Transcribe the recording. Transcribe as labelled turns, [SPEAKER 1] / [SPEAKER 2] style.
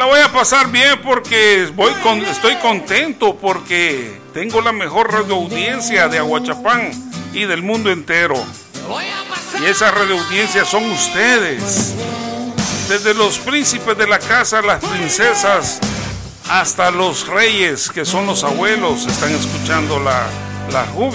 [SPEAKER 1] la voy a pasar bien porque estoy contento porque tengo la mejor radioaudiencia de Aguachapán y del mundo entero. Y esa radioaudiencia son ustedes. Desde los príncipes de la casa, las princesas, hasta los reyes, que son los abuelos, están escuchando la rubia.